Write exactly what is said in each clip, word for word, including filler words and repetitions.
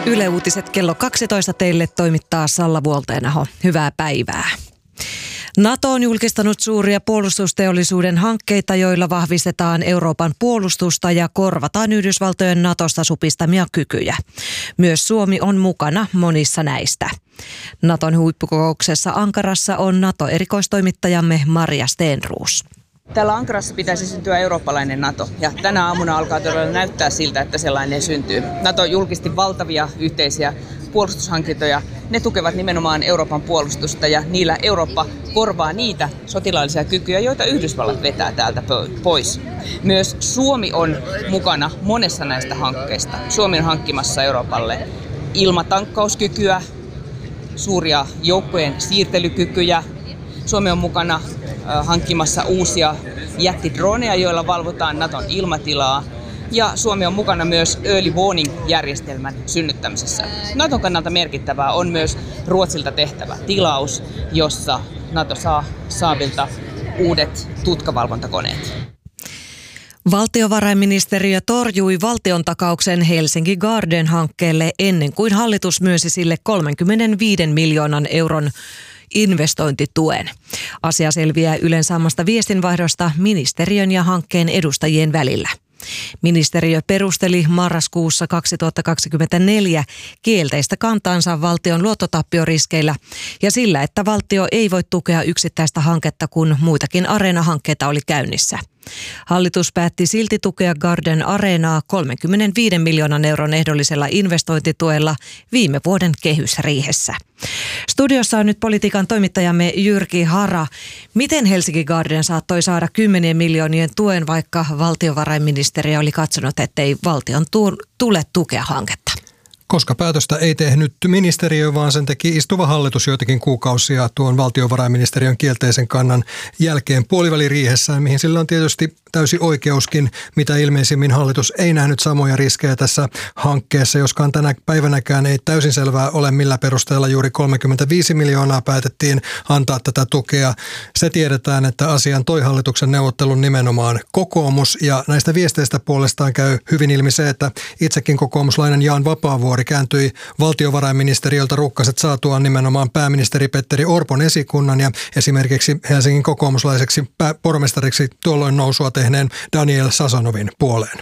Yle Uutiset kello kaksitoista teille toimittaa Salla Vuolteenaho. Hyvää päivää. NATO on julkistanut suuria puolustusteollisuuden hankkeita, joilla vahvistetaan Euroopan puolustusta ja korvataan Yhdysvaltojen Natosta supistamia kykyjä. Myös Suomi on mukana monissa näistä. Naton huippukokouksessa Ankarassa on NATO-erikoistoimittajamme Maria Stenroos. Täällä Ankarassa pitäisi syntyä eurooppalainen NATO, ja tänä aamuna alkaa todella näyttää siltä, että sellainen syntyy. NATO julkisti valtavia yhteisiä puolustushankintoja. Ne tukevat nimenomaan Euroopan puolustusta, ja niillä Eurooppa korvaa niitä sotilaallisia kykyjä, joita Yhdysvallat vetää täältä pois. Myös Suomi on mukana monessa näistä hankkeista. Suomi on hankkimassa Euroopalle ilmatankkauskykyä, suuria joukkojen siirtelykykyjä. Suomi on mukana hankkimassa uusia jättidroneja, joilla valvotaan Naton ilmatilaa. Ja Suomi on mukana myös Early Warning-järjestelmän synnyttämisessä. Naton kannalta merkittävää on myös Ruotsilta tehtävä tilaus, jossa Nato saa Saabilta uudet tutkavalvontakoneet. Valtiovarainministeriö torjui valtiontakauksen Helsinki Garden-hankkeelle ennen kuin hallitus myönsi sille kolmekymmentäviisi miljoonan euron investointituen. Asia selviää Ylen saamasta viestinvaihdosta ministeriön ja hankkeen edustajien välillä. Ministeriö perusteli marraskuussa kaksituhattakaksikymmentäneljä kielteistä kantaansa valtion luottotappioriskillä ja sillä, että valtio ei voi tukea yksittäistä hanketta, kun muitakin Areena-hankkeita oli käynnissä. Hallitus päätti silti tukea Garden Areenaa kolmekymmentäviisi miljoonan euron ehdollisella investointituella viime vuoden kehysriihessä. Studiossa on nyt politiikan toimittajamme Jyrki Hara. Miten Helsinki Garden saattoi saada kymmenien miljoonien tuen, vaikka valtiovarainministeriö oli katsonut, ettei valtion tule tukea hanketta? Koska päätöstä ei tehnyt ministeriö, vaan sen teki istuva hallitus joitakin kuukausia tuon valtiovarainministeriön kielteisen kannan jälkeen puoliväliriihessään, mihin sillä on tietysti täysi oikeuskin, mitä ilmeisimmin hallitus ei nähnyt samoja riskejä tässä hankkeessa, joskaan tänä päivänäkään ei täysin selvää ole, millä perusteella juuri kolmekymmentäviisi miljoonaa päätettiin antaa tätä tukea. Se tiedetään, että asian toi hallituksen neuvottelun nimenomaan kokoomus, ja näistä viesteistä puolestaan käy hyvin ilmi se, että itsekin kokoomuslainen Jan Vapaavuori kääntyi valtiovarainministeriöltä rukkaset saatuaan nimenomaan pääministeri Petteri Orpon esikunnan ja esimerkiksi Helsingin kokoomuslaiseksi pormestariksi tuolloin nousua tehneen Daniel Sasanovin puoleen.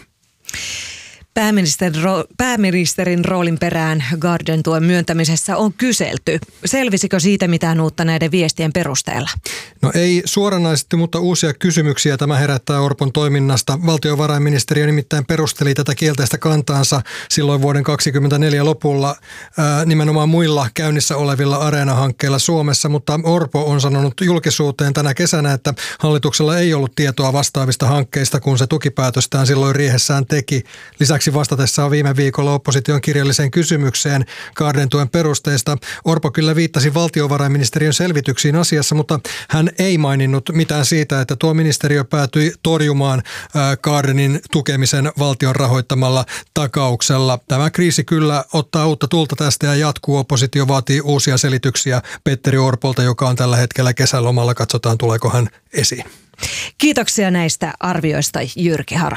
Pääministerin, ro- pääministerin roolin perään Garden tuen myöntämisessä on kyselty. Selvisikö siitä mitään uutta näiden viestien perusteella? No ei suoranaisesti, mutta uusia kysymyksiä tämä herättää Orpon toiminnasta. Valtiovarainministeriö nimittäin perusteli tätä kielteistä kantaansa silloin vuoden kaksikymmentäneljä lopulla ää, nimenomaan muilla käynnissä olevilla Areena-hankkeilla Suomessa, mutta Orpo on sanonut julkisuuteen tänä kesänä, että hallituksella ei ollut tietoa vastaavista hankkeista, kun se tukipäätöstään silloin riihessään teki. Lisäksi vastatessaan viime viikolla opposition kirjalliseen kysymykseen Garden tuen perusteista Orpo kyllä viittasi valtiovarainministeriön selvityksiin asiassa, mutta hän ei maininnut mitään siitä, että tuo ministeriö päätyi torjumaan Gardenin tukemisen valtion rahoittamalla takauksella. Tämä kriisi kyllä ottaa uutta tulta tästä ja jatkuu. Oppositio vaatii uusia selityksiä Petteri Orpolta, joka on tällä hetkellä kesälomalla. Katsotaan, tuleeko hän esiin. Kiitoksia näistä arvioista, Jyrki Hara.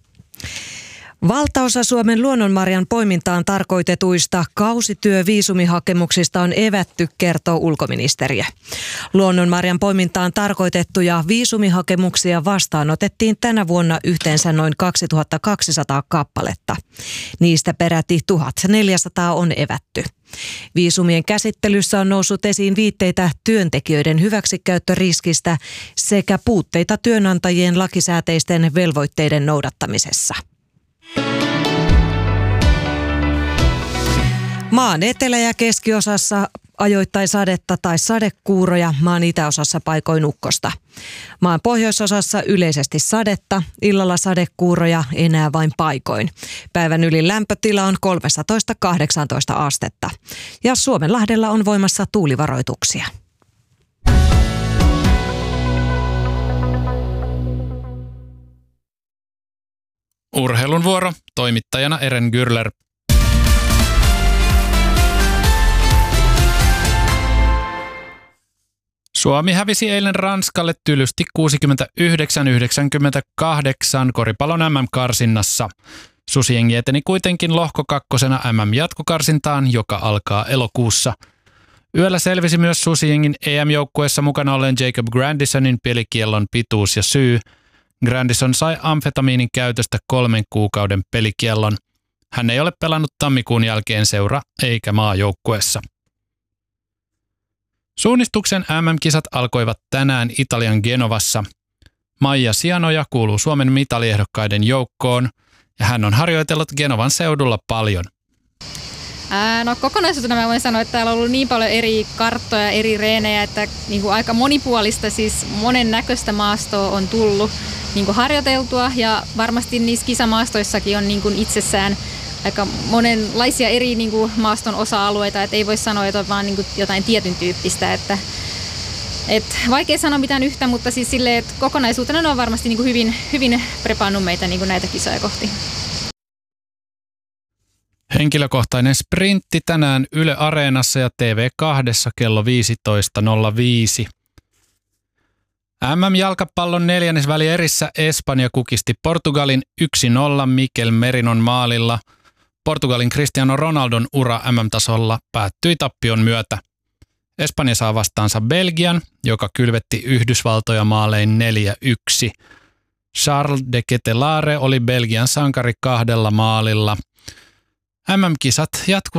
Valtaosa Suomen luonnonmarjan poimintaan tarkoitetuista kausityöviisumihakemuksista on evätty, kertoo ulkoministeriö. Luonnonmarjan poimintaan tarkoitettuja viisumihakemuksia vastaanotettiin tänä vuonna yhteensä noin kaksituhattakaksisataa kappaletta. Niistä peräti tuhatneljäsataa on evätty. Viisumien käsittelyssä on noussut esiin viitteitä työntekijöiden hyväksikäyttöriskistä sekä puutteita työnantajien lakisääteisten velvoitteiden noudattamisessa. Maan etelä- ja keskiosassa ajoittain sadetta tai sadekuuroja, maan itäosassa paikoin ukkosta. Maan pohjoisosassa yleisesti sadetta, illalla sadekuuroja enää vain paikoin. Päivän ylin lämpötila on kolmetoista kahdeksantoista astetta ja Suomenlahdella on voimassa tuulivaroituksia. Urheilun vuoro, toimittajana Eren Gürler. Suomi hävisi eilen Ranskalle tylysti kuusikymmentäyhdeksän yhdeksänkymmentäkahdeksan koripallon äm äm-karsinnassa. Susijengi eteni kuitenkin lohko kakkosena M M-jatkokarsintaan, joka alkaa elokuussa. Yöllä selvisi myös susijengin E M-joukkueessa mukana olleen Jacob Grandisonin pelikiellon pituus ja syy. Grandison sai amfetamiinin käytöstä kolmen kuukauden pelikiellon. Hän ei ole pelannut tammikuun jälkeen seura- eikä maajoukkueessa. Suunnistuksen M M-kisat alkoivat tänään Italian Genovassa. Maija Sianoja kuuluu Suomen mitaliehdokkaiden joukkoon ja hän on harjoitellut Genovan seudulla paljon. Ää, no kokonaisuutena mä voin sanoa, että täällä on ollut niin paljon eri karttoja, eri reenejä, että niin kuin aika monipuolista, siis monen näköistä maastoa on tullut niin kuin harjoiteltua ja varmasti niissä kisamaastoissakin on niin kuin itsessään aika monenlaisia eri niin kuin maaston osa-alueita, että ei voi sanoa, että on vaan niin kuin jotain tietyn tyyppistä, että et vaikea sanoa mitään yhtä, mutta siis silleen, että kokonaisuutena ne on varmasti niin kuin hyvin, hyvin prepannut meitä niin kuin näitä kisoja kohti. Henkilökohtainen sprintti tänään Yle Areenassa ja T V kaksi kello viisitoista nolla viisi. M M-jalkapallon neljännesväli erissä Espanja kukisti Portugalin yksi nolla Mikel Merinon maalilla. Portugalin Cristiano Ronaldon ura M M-tasolla päättyi tappion myötä. Espanja saa vastaansa Belgian, joka kylvetti Yhdysvaltoja maalein neljä yksi. Charles de Ketelaere oli Belgian sankari kahdella maalilla. M M-kisat jatkuvat